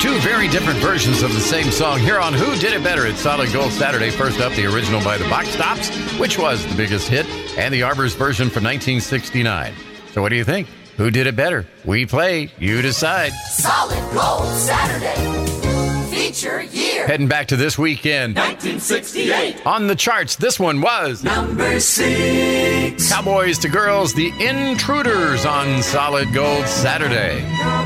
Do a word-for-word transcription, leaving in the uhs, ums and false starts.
Two very different versions of the same song here on Who Did It Better? It's Solid Gold Saturday. First up, the original by the Box Tops, which was the biggest hit, and the Arbors version from nineteen sixty-nine. So what do you think? Who did it better? We play, you decide. Solid Gold Saturday. Feature year. Heading back to this weekend. nineteen sixty-eight. On the charts, this one was number six. Cowboys to Girls, The Intruders on Solid Gold Saturday.